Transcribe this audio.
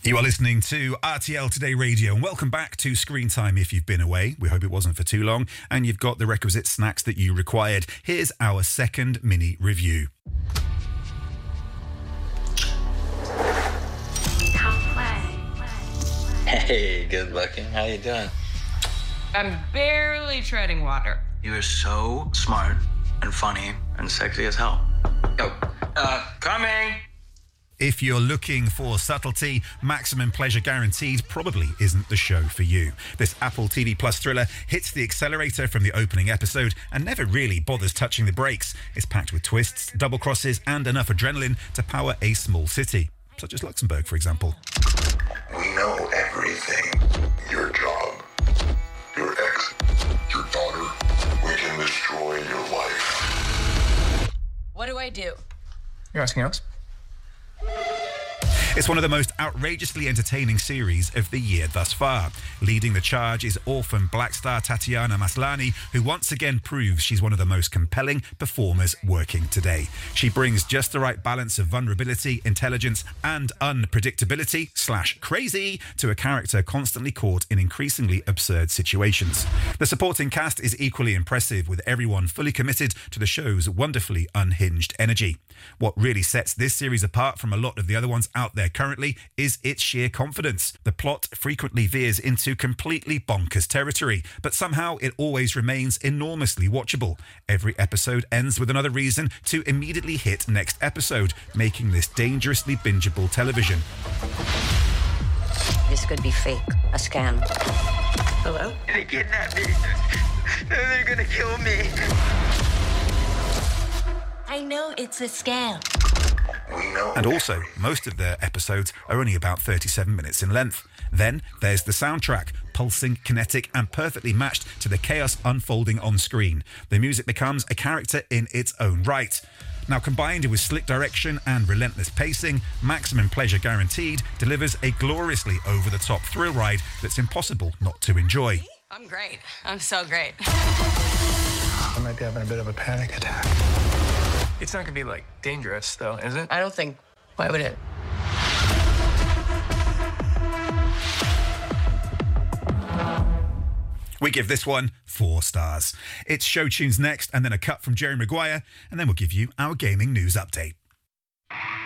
You are listening to RTL Today Radio, and welcome back to Screen Time if you've been away. We hope it wasn't for too long, and you've got the requisite snacks that you required. Here's our second mini review. Hey, good looking. How you doing? I'm barely treading water. You are so smart and funny and sexy as hell. Coming! If you're looking for subtlety, Maximum Pleasure Guaranteed probably isn't the show for you. This Apple TV Plus thriller hits the accelerator from the opening episode and never really bothers touching the brakes. It's packed with twists, double crosses, and enough adrenaline to power a small city, such as Luxembourg, for example. We know everything. Your job, your ex, your daughter. We can destroy your life. What do I do? You're asking us? It's one of the most outrageously entertaining series of the year thus far. Leading the charge is orphan black star Tatiana Maslany, who once again proves she's one of the most compelling performers working today. She brings just the right balance of vulnerability, intelligence, and unpredictability/crazy to a character constantly caught in increasingly absurd situations. The supporting cast is equally impressive, with everyone fully committed to the show's wonderfully unhinged energy. What really sets this series apart from a lot of the other ones out there currently is its sheer confidence. The plot frequently veers into completely bonkers territory, but somehow it always remains enormously watchable. Every episode ends with another reason to immediately hit next episode, making this dangerously bingeable television. This could be fake, a scam. Hello? They kidnapped me. They're gonna kill me. I know it's a scam. We know. And also, most of their episodes are only about 37 minutes in length. Then there's the soundtrack, pulsing, kinetic, and perfectly matched to the chaos unfolding on screen. The music becomes a character in its own right. Now, combined with slick direction and relentless pacing, Maximum Pleasure Guaranteed delivers a gloriously over-the-top thrill ride that's impossible not to enjoy. I'm great. I'm so great. I might be having a bit of a panic attack. It's not gonna be, like, dangerous, though, is it? I don't think. Why would it? We give this one 4 stars. It's show tunes next, and then a cut from Jerry Maguire, and then we'll give you our gaming news update.